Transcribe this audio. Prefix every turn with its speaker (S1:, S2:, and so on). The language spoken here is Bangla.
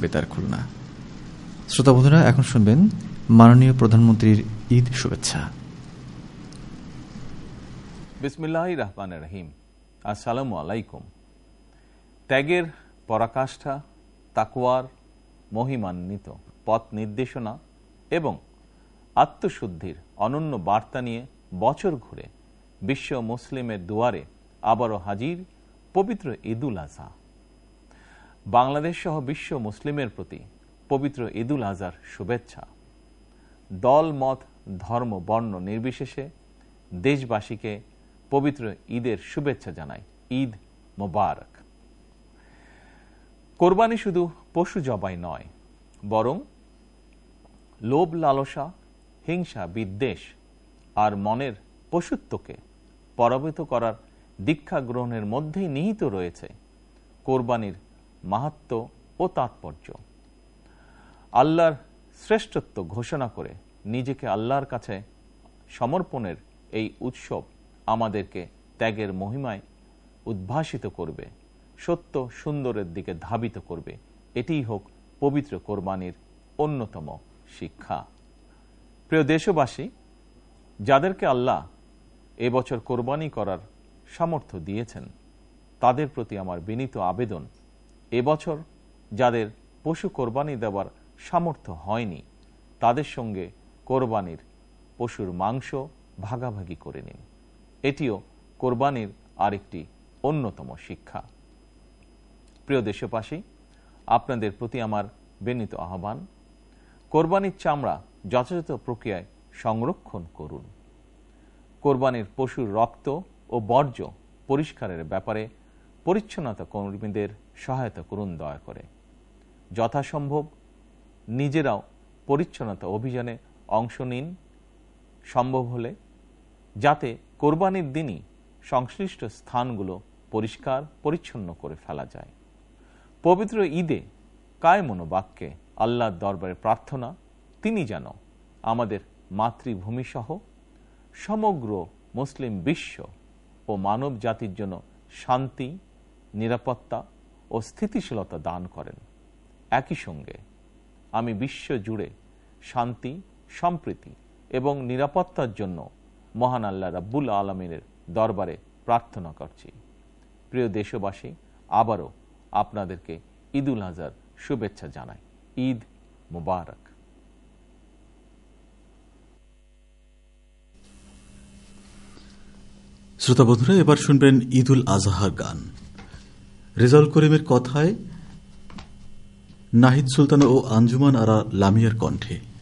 S1: বেতার খুলনা। শ্রোতা বন্ধুরা, এখন শুনবেন মাননীয় প্রধানমন্ত্রীর ঈদ শুভেচ্ছা।
S2: বিসমিল্লাহির রহমানির রহিম। আসসালামু আলাইকুম। ত্যাগের পরাকাষ্ঠা, তাকওয়ার মহিমান্বিত পথ নির্দেশনা এবং আত্মশুদ্ধির অনন্য বার্তা নিয়ে বছর ঘুরে বিশ্ব মুসলিমের দুয়ারে আবারও হাজির পবিত্র ঈদুল আজহা। বাংলাদেশ সহ বিশ্ব মুসলিমের প্রতি পবিত্র ঈদুল আজহার শুভেচ্ছা। দল, মত, ধর্ম, বর্ণ নির্বিশেষে দেশবাসীকে পবিত্র ঈদের শুভেচ্ছা জানাই। ঈদ মোবারক। কোরবানি শুধু পশু জবাই নয়, বরং লোভ, লালসা, হিংসা, বিদ্বেষ আর মনের পশুত্বকে পরাভূত করার দীক্ষা গ্রহণের মধ্যেই নিহিত রয়েছে কোরবানির মাহাত্ম্য ও তাৎপর্য। আল্লাহর শ্রেষ্ঠত্ব ঘোষণা করে নিজেকে আল্লাহর কাছে সমর্পণের এই উৎসব আমাদেরকে ত্যাগের মহিমায় উদ্ভাসিত করবে, সত্য সুন্দরের দিকে ধাবিত করবে। এটিই হোক পবিত্র কোরবানির অন্যতম শিক্ষা। প্রিয় দেশবাসী, যাদেরকে আল্লাহ এবছর কোরবানি করার সামর্থ্য দিয়েছেন, তাদের প্রতি আমার বিনীত আবেদন, এবছর যাদের পশু কোরবানি দেওয়ার সামর্থ্য হয়নি, তাদের সঙ্গে কোরবানির পশুর মাংস ভাগাভাগি করে নিন। এটিও কোরবানির আরেকটি অন্যতম শিক্ষা। প্রিয় দেশবাসী, আপনাদের প্রতি আমার বিনীত আহ্বান, কোরবানির চামড়া যথাযথ প্রক্রিয়ায় সংরক্ষণ করুন। কোরবানির পশুর রক্ত ও বর্জ্য পরিষ্কারের ব্যাপারে পরিচ্ছন্নতা কর্মীদের সহায়তা করুন দয়া করে। যথাসম্ভব নিজেরাও পরিচ্ছন্নতা অভিযানে অংশ নিন সম্ভব হলে, যাতে কোরবানির দিনই সংশ্লিষ্ট স্থানগুলো পরিষ্কার পরিচ্ছন্ন করে ফেলা যায়। পবিত্র ঈদে কায় মনোবাক্যে আল্লাহর দরবারে প্রার্থনা, তিনি যেন আমাদের মাতৃভূমি সহ সমগ্র মুসলিম বিশ্ব ও মানব জাতির জন্য শান্তি, নিরাপত্তা ও স্থিতিশীলতা দান করেন। একই সঙ্গে আমি বিশ্ব জুড়ে শান্তি, সম্প্রীতি এবং নিরাপত্তার জন্য মহান আল্লাহ রাব্বুল আলামিনের দরবারে প্রার্থনা করছি। প্রিয় দেশবাসী, আবারও আপনাদেরকে ঈদুল আজহার শুভেচ্ছা জানাই। ঈদ মুবারক।
S3: শ্রোতা বন্ধুরা, এবার শুনবেন ঈদুল আজহার গান। রেজাউল করিমের কথায়, নাহিদ সুলতান ও আঞ্জুমান আরা লামিয়ার কণ্ঠে।